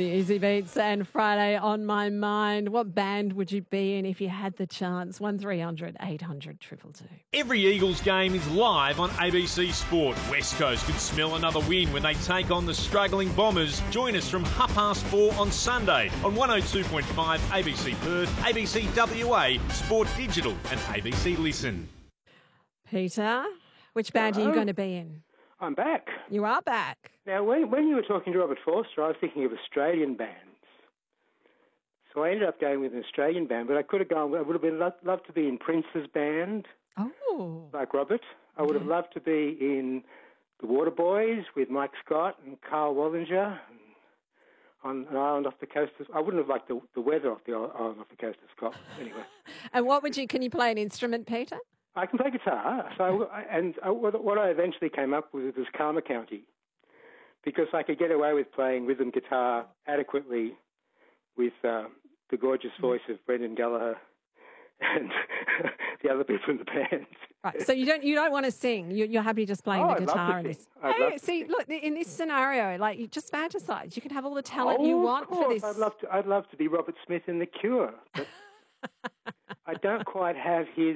The Easy Beats and Friday on My Mind. What band would you be in if you had the chance? 1300 800 222. Every Eagles game is live on ABC Sport. West Coast could smell another win when they take on the struggling Bombers. Join us from 4:30 on Sunday on 102.5 ABC Perth, ABC WA, Sport Digital and ABC Listen. Peter, which band are you going to be in? I'm back. You are back. Now, when you were talking to Robert Forster, I was thinking of Australian bands. So I ended up going with an Australian band, but I could have gone, I would have been loved to be in Prince's band, like Robert. I would have loved to be in the Waterboys with Mike Scott and Carl Wallinger on an island off the coast of... I wouldn't have liked the weather off the island off the coast of Scotland, anyway. And can you play an instrument, Peter? I can play guitar, what I eventually came up with was Karma County, because I could get away with playing rhythm guitar adequately with the gorgeous voice of Brendan Gallagher and the other people in the band. Right, so you don't want to sing. You're happy just playing the guitar in this. Look, in this scenario, like you just fantasize. You can have all the talent you want for this. I'd love to be Robert Smith in The Cure, but I don't quite have his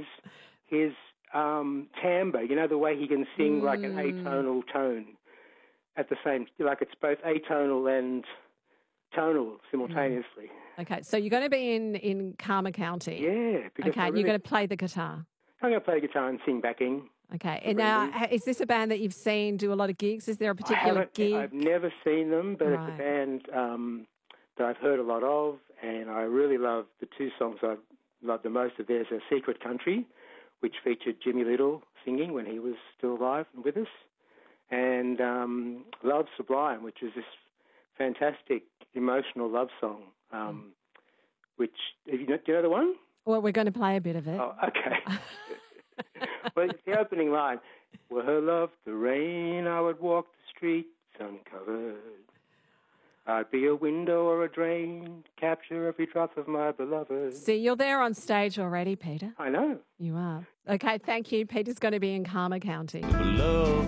timbre, the way he can sing like an atonal tone at the same, like it's both atonal and tonal simultaneously. Okay, so you're going to be in Karma County. Yeah. Okay, you're going to play the guitar. I'm going to play guitar and sing backing. Okay, and now, is this a band that you've seen do a lot of gigs? Is there a particular gig? I've never seen them, but it's a band that I've heard a lot of, and I really love the two songs I love the most of theirs are Secret Country, which featured Jimmy Little singing when he was still alive and with us, and Love Sublime, which is this fantastic emotional love song, which, do you know the one? Well, we're going to play a bit of it. Oh, okay. Well, it's the opening line. Were her love the rain, I would walk the streets uncovered. I'd be a window or a drain, capture every drop of my beloved. See, you're there on stage already, Peter. I know. You are. Okay, thank you. Peter's going to be in Karma County. Love.